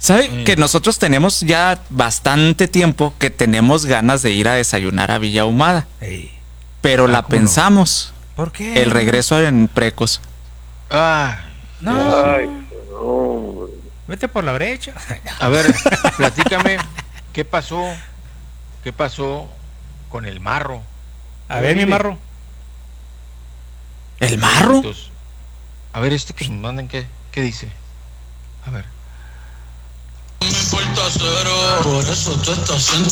¿Sabe que nosotros tenemos ya bastante tiempo que tenemos ganas de ir a desayunar a Villa Ahumada? Ey. Pero la ¿cómo no? pensamos. ¿Por qué? El regreso en Precos. Ah, No, Ay, no. vete por la brecha. a ver, platícame, ¿qué pasó? ¿Qué pasó con el marro? A ver, mi dile. marro. ¿El marro? Entonces, a ver, que me mandan, ¿qué dice? A ver. No me importa cero, por eso tú estás sentado.